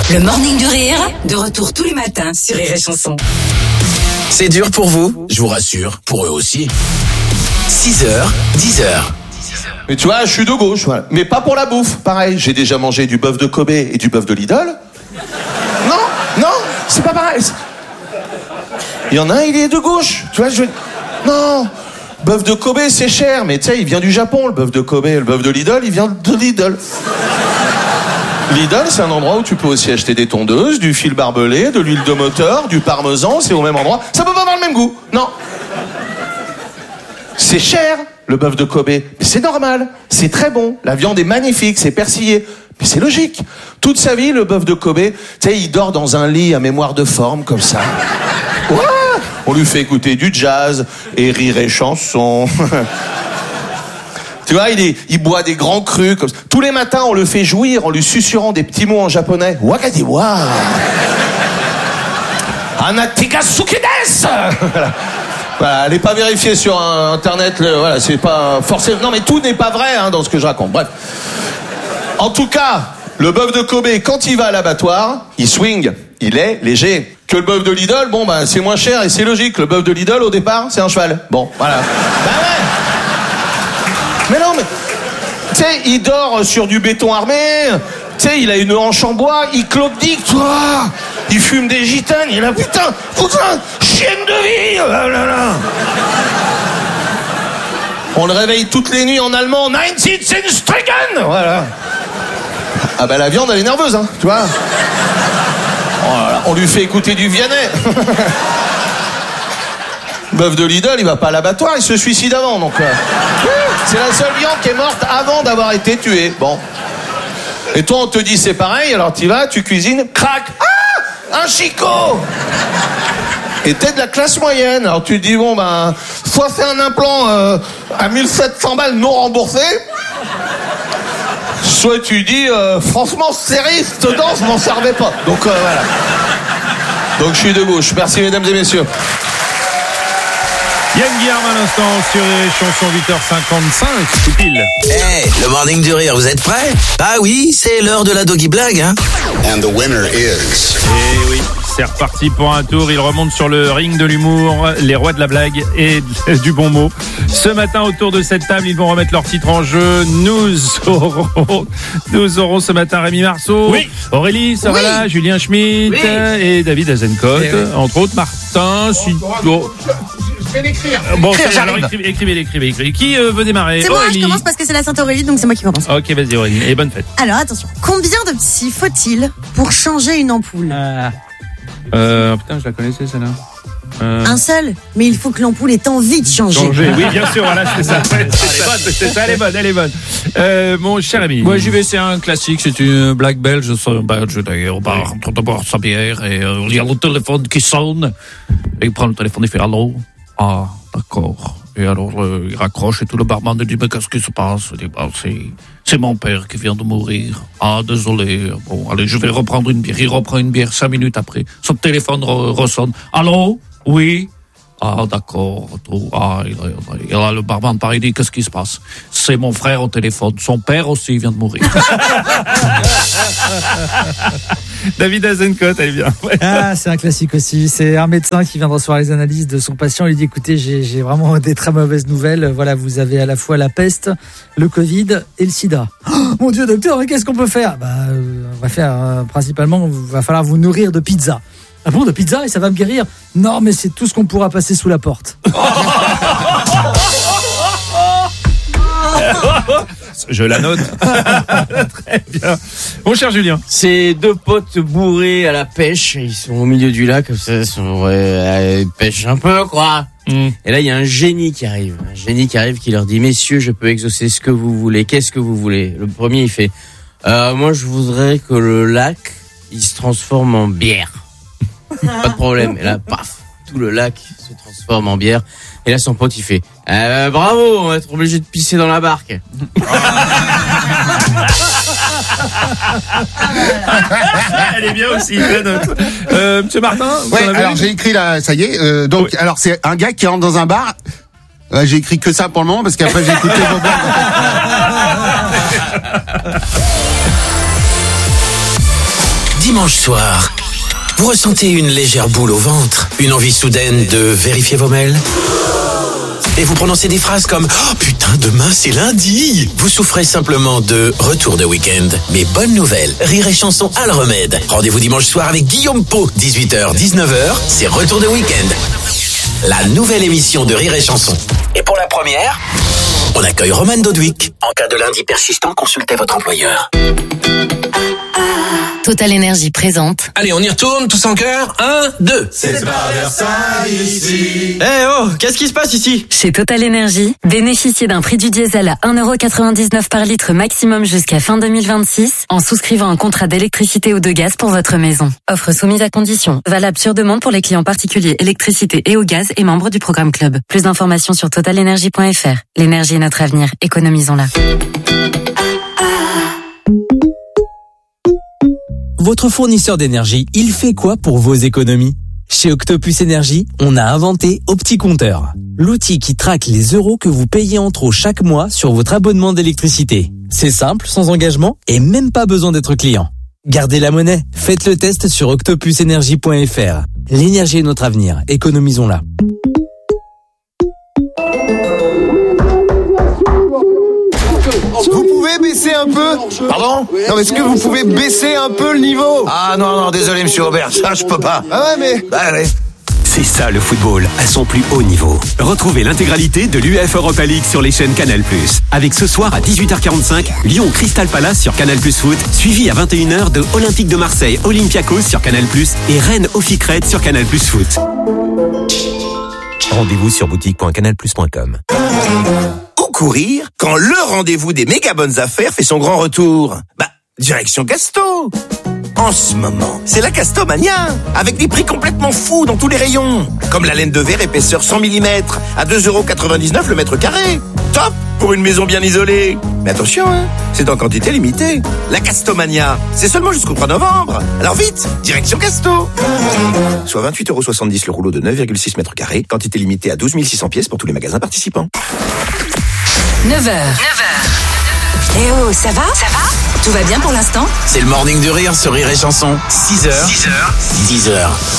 Le Morning du Rire, de retour tous les matins sur Rire et Chanson. C'est dur pour vous, je vous rassure, pour eux aussi. 6h, 10h. Mais tu vois, je suis de gauche, voilà. Mais pas pour la bouffe. Pareil, j'ai déjà mangé du bœuf de Kobe et du bœuf de Lidl. Non, c'est pas pareil. Il y en a un, il est de gauche. Tu vois, non, bœuf de Kobe, c'est cher, mais tu sais, il vient du Japon, le bœuf de Kobe. Le bœuf de Lidl, il vient de Lidl. Lidl, c'est un endroit où tu peux aussi acheter des tondeuses, du fil barbelé, de l'huile de moteur, du parmesan, c'est au même endroit. Ça peut pas avoir le même goût, non. C'est cher, le bœuf de Kobe, mais c'est normal, c'est très bon, la viande est magnifique, c'est persillé, mais c'est logique. Toute sa vie, le bœuf de Kobe, tu sais, il dort dans un lit à mémoire de forme, comme ça. Ouais, on lui fait écouter du jazz et rire et chanson. Tu vois, il boit des grands crus, comme ça. Tous les matins, on le fait jouir en lui susurrant des petits mots en japonais. Wakadiwa. Anatigasuki desu. Voilà, allez pas vérifier sur internet, voilà, c'est pas forcément. Non, mais tout n'est pas vrai dans ce que je raconte. Bref. En tout cas, le bœuf de Kobe, quand il va à l'abattoir, il swing, il est léger. Que le bœuf de Lidl, bon, bah, c'est moins cher et c'est logique. Le bœuf de Lidl, au départ, c'est un cheval. Bon, voilà. Bah ouais. Mais non, mais tu sais, il dort sur du béton armé. Tu sais, il a une hanche en bois, il clopdique, toi. Il fume des gitanes, il a putain, chienne de vie. Oh là là. On le réveille toutes les nuits en allemand. 19 Stricken. Voilà. Ah bah la viande, elle est nerveuse, tu vois. Oh là là, on lui fait écouter du Vianney. Bœuf de Lidl, il va pas à l'abattoir, il se suicide avant, donc. C'est la seule viande qui est morte avant d'avoir été tuée. Bon. Et toi, on te dit c'est pareil, alors tu vas, tu cuisines, crac. Ah, un chicot. Et t'es de la classe moyenne, alors tu te dis bon ben, soit fait un implant à 1700 balles non remboursé, soit tu dis franchement série, cette dent, je m'en servais pas. Donc voilà. Donc je suis de gauche. Merci mesdames et messieurs. Yann Guillaume à l'instant sur les chansons 8h55, tout pile. Hey, le Morning du Rire, vous êtes prêts? Ah oui, c'est l'heure de la Doggy Blague, And the winner is... Et oui, c'est reparti pour un tour. Il remonte sur le ring de l'humour, les rois de la blague et du bon mot. Ce matin, autour de cette table, ils vont remettre leur titre en jeu. Nous aurons ce matin Rémi Marceau, oui. Aurélie Sarala, Julien Schmitt et David Azencote, entre autres Martin Sito. Je vais l'écrire. Bon, alors écrivez. Qui veut démarrer? C'est moi, Aurélie. je commence parce que c'est la Sainte-Aurélie, donc c'est moi qui commence. Ok, vas-y Aurélie, et bonne fête. Alors attention, combien de psy faut-il pour changer une ampoule? Putain, je la connaissais celle-là. Un seul, mais il faut que l'ampoule ait envie de changer. Oui, bien sûr, voilà, c'est ça. Elle est bonne. Mon cher ami. Moi, j'y vais, c'est un classique, c'est une blague belge, d'ailleurs, en train de boire sa bière, et il y a le téléphone qui sonne, et il prend le téléphone, il fait allô. Ah, d'accord. Et alors, il raccroche et tout le barman lui dit, mais qu'est-ce qui se passe? Il dit, bah, c'est mon père qui vient de mourir. Ah, désolé. Bon, allez, je vais reprendre une bière. Il reprend une bière 5 minutes après. Son téléphone ressonne. Allô? Oui? Ah, d'accord. Ah, et là, le barman, pareil, dit, qu'est-ce qui se passe? C'est mon frère au téléphone. Son père aussi vient de mourir. David Azencote, elle est bien. Ah, c'est un classique aussi. C'est un médecin qui vient de recevoir les analyses de son patient. Il lui dit, écoutez, j'ai vraiment des très mauvaises nouvelles. Voilà, vous avez à la fois la peste, le Covid et le sida. Oh, mon Dieu, docteur, mais qu'est-ce qu'on peut faire? On va faire, principalement, va falloir vous nourrir de pizza. Ah bon, de pizza et ça va me guérir? Non, mais c'est tout ce qu'on pourra passer sous la porte. Je la note. Très bien. Mon cher Julien. C'est deux potes bourrés à la pêche. Ils sont au milieu du lac, comme ça, ils pêchent un peu, quoi. Et là, il y a un génie qui arrive. Qui leur dit, messieurs, je peux exaucer ce que vous voulez. Qu'est-ce que vous voulez? Le premier, il fait, moi, je voudrais que le lac, il se transforme en bière. Pas de problème. Et là, paf, tout le lac se transforme en bière. Et là, son pote, il fait, bravo, on va être obligé de pisser dans la barque. Elle est bien aussi. Monsieur Martin. Ouais, alors j'ai écrit là, ça y est. Donc, oui. Alors c'est un gars qui rentre dans un bar. J'ai écrit que ça pour le moment parce qu'après j'ai écouté vos blagues. 10h, Dimanche soir, vous ressentez une légère boule au ventre, une envie soudaine de vérifier vos mails ? Et vous prononcez des phrases comme « Oh putain, demain c'est lundi !» Vous souffrez simplement de retour de week-end. Mais bonne nouvelle, Rire et Chanson a le remède. Rendez-vous dimanche soir avec Guillaume Pau, 18h, 19h, c'est retour de week-end. La nouvelle émission de Rire et Chanson. Et pour la première, on accueille Roman Dodwick. En cas de lundi persistant, consultez votre employeur. Total Énergie présente. Allez, on y retourne, tous en chœur. 1, 2. C'est pas Versailles ici. Qu'est-ce qui se passe ici? Chez Total Énergie, bénéficiez d'un prix du diesel à 1,99€ par litre maximum jusqu'à fin 2026 en souscrivant un contrat d'électricité ou de gaz pour votre maison. Offre soumise à condition. Valable sur demande pour les clients particuliers électricité et au gaz et membres du programme Club. Plus d'informations sur totalenergie.fr. L'énergie est notre avenir. Économisons-la. Votre fournisseur d'énergie, il fait quoi pour vos économies? Chez Octopus Énergie, on a inventé OptiCompteur, l'outil qui traque les euros que vous payez en trop chaque mois sur votre abonnement d'électricité. C'est simple, sans engagement et même pas besoin d'être client. Gardez la monnaie, faites le test sur octopusenergie.fr. L'énergie est notre avenir, économisons-la. Vous pouvez baisser un peu? Pardon? Non, mais est-ce que vous pouvez baisser un peu le niveau? Ah non, désolé monsieur Aubert, ça je peux pas. Ah ouais, mais... Bah allez. C'est ça le football, à son plus haut niveau. Retrouvez l'intégralité de l'UEFA Europa League sur les chaînes Canal+. Avec ce soir à 18h45, Lyon Crystal Palace sur Canal+ Foot, suivi à 21h de Olympique de Marseille Olympiakos sur Canal+, et Rennes Ophicred sur Canal+ Foot. Rendez-vous sur boutique.canalplus.com. Où courir quand le rendez-vous des méga bonnes affaires fait son grand retour? Direction Casto. En ce moment, c'est la Castomania, avec des prix complètement fous dans tous les rayons. Comme la laine de verre épaisseur 100 mm, à 2,99€ le mètre carré. Top pour une maison bien isolée. Mais attention, c'est en quantité limitée. La Castomania, c'est seulement jusqu'au 3 novembre. Alors vite, direction Casto. Soit 28,70€ le rouleau de 9,6 mètres carrés, quantité limitée à 12 600 pièces pour tous les magasins participants. 9h. Eh oh, ça va? Tout va bien pour l'instant? C'est le morning du rire sur Rire et Chanson. 6h. 10h.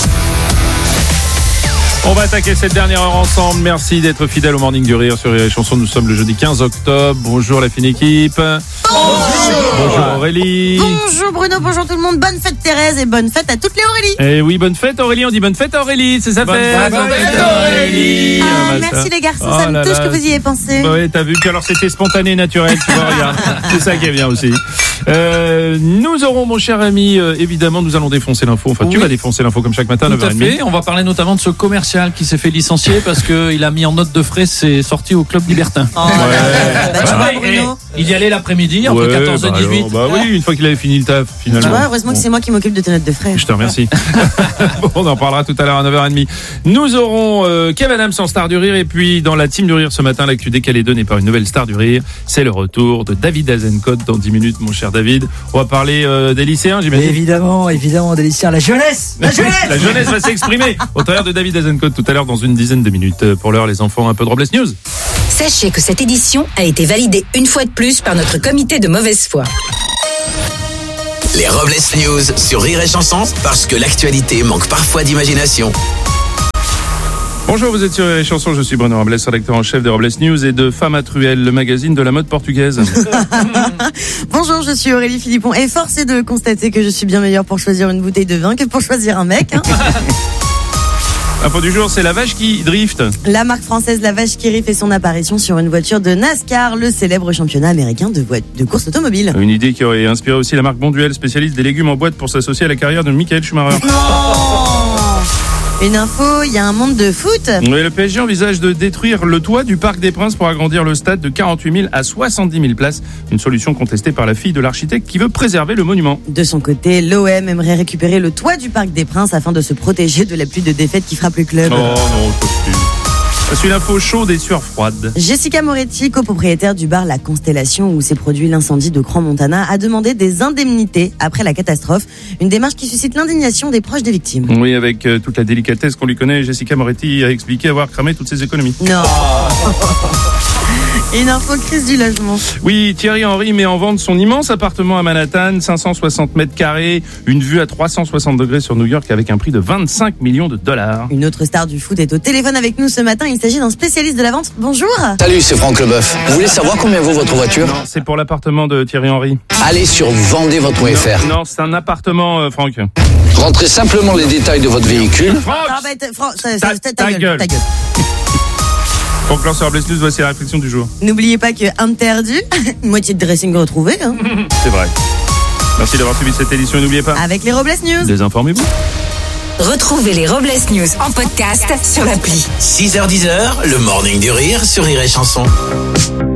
On va attaquer cette dernière heure ensemble. Merci d'être fidèle au Morning du Rire sur Rire et Chanson. Nous sommes le jeudi 15 octobre. Bonjour la fine équipe. Bonjour Aurélie. Bonjour Bruno, bonjour tout le monde. Bonne fête Thérèse et bonne fête à toutes les Aurélie. Eh oui, bonne fête Aurélie. On dit bonne fête Aurélie. C'est ça Bonne fête. fête Aurélie. Merci les garçons, ça me touche que vous y ayez pensé. Oui, t'as vu. Puis alors c'était spontané et naturel. Tu vois, regarde. C'est ça qui est bien aussi. Nous aurons, mon cher ami, évidemment, nous allons défoncer l'info. Enfin, tu vas défoncer l'info comme chaque matin. Tout à fait. On va parler notamment de ce commercial qui s'est fait licencier parce qu'il a mis en note de frais ses sorties au club libertin. Il y allait l'après-midi entre 14 et 18. Oui, une fois qu'il avait fini le taf, finalement. Tu vois, heureusement que c'est moi qui m'occupe de tes notes de frais. Je te remercie. Bon, on en parlera tout à l'heure à 9h30. Nous aurons Kev Adams en star du rire, et puis dans la team du rire ce matin, l'actu décalée donnée par une nouvelle star du rire. C'est le retour de David Azencott dans 10 minutes, mon cher David. On va parler des lycéens, j'imagine. Évidemment, des lycéens. La jeunesse. La jeunesse va s'exprimer au travers de David Azencott tout à l'heure dans une dizaine de minutes. Pour l'heure, les enfants, un peu de Robles News. Sachez que cette édition a été validée une fois de plus par notre comité de mauvaise foi. Les Robles News sur Rire et Chanson, parce que l'actualité manque parfois d'imagination. Bonjour, vous êtes sur les chansons, je suis Bruno Robles, rédacteur en chef des Robles News et de Femme à Truelle, le magazine de la mode portugaise. Bonjour, je suis Aurélie Philippon et force est de constater que je suis bien meilleure pour choisir une bouteille de vin que pour choisir un mec. L'info du jour, c'est la vache qui drift. La marque française La Vache qui Rit fait son apparition sur une voiture de NASCAR, le célèbre championnat américain de course automobile. Une idée qui aurait inspiré aussi la marque Bonduel, spécialiste des légumes en boîte pour s'associer à la carrière de Michael Schumacher. Une info, il y a un monde de foot. Oui, le PSG envisage de détruire le toit du Parc des Princes pour agrandir le stade de 48 000 à 70 000 places. Une solution contestée par la fille de l'architecte qui veut préserver le monument. De son côté, l'OM aimerait récupérer le toit du Parc des Princes afin de se protéger de la pluie de défaites qui frappe le club. Oh non, je suis l'info chaude et sueur froide. Jessica Moretti, copropriétaire du bar La Constellation où s'est produit l'incendie de Crans-Montana, a demandé des indemnités après la catastrophe. Une démarche qui suscite l'indignation des proches des victimes. Oui, avec toute la délicatesse qu'on lui connaît, Jessica Moretti a expliqué avoir cramé toutes ses économies. Non. Et une info crise du logement. Oui, Thierry Henry met en vente son immense appartement à Manhattan, 560 mètres carrés, une vue à 360 degrés sur New York avec un prix de 25 millions de dollars. Une autre star du foot est au téléphone avec nous ce matin. Il s'agit d'un spécialiste de la vente. Bonjour. Salut, c'est Franck Leboeuf. Vous voulez savoir combien vaut votre voiture? Non, c'est pour l'appartement de Thierry Henry. Allez sur vendezvotre.fr. Non, c'est un appartement, Franck. Rentrez simplement les détails de votre véhicule. Ta gueule. Pour clore sur Bless News, voici la réflexion du jour. N'oubliez pas que un perdu, moitié de dressing retrouvé. Hein. C'est vrai. Merci d'avoir suivi cette édition et n'oubliez pas. Avec les Robles News. Désinformez-vous. Retrouvez les Robles News en podcast sur l'appli. 6h-10h, le morning du rire sur Rire et Chanson.